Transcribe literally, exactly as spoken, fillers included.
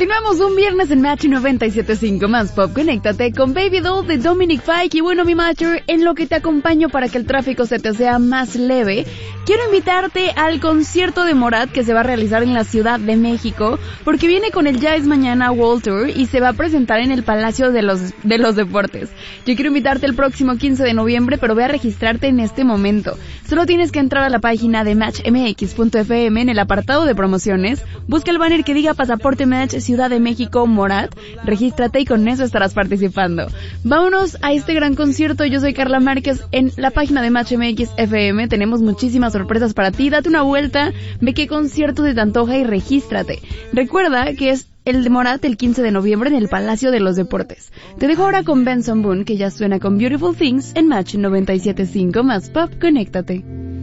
Continuamos un viernes en Match noventa y siete punto cinco más Pop. Conéctate con Baby Doll de Dominic Fike. Y bueno, mi Matcher, en lo que te acompaño para que el tráfico se te sea más leve, quiero invitarte al concierto de Morat que se va a realizar en la Ciudad de México, porque viene con el Ya es Mañana World Tour y se va a presentar en el Palacio de los, de los Deportes. Yo quiero invitarte el próximo quince de noviembre, pero ve a registrarte en este momento. Solo tienes que entrar a la página de match m x punto f m en el apartado de promociones, busca el banner que diga Pasaporte Match Ciudad de México Morat, regístrate y con eso estarás participando. Vámonos a este gran concierto. Yo soy Carla Márquez. En la página de Match M X F M tenemos muchísimas sorpresas para ti. Date una vuelta, ve qué concierto se te antoja y regístrate. Recuerda que es el de Morat el quince de noviembre en el Palacio de los Deportes. Te dejo ahora con Benson Boone, que ya suena con Beautiful Things en Match noventa y siete punto cinco más Pop. Conéctate.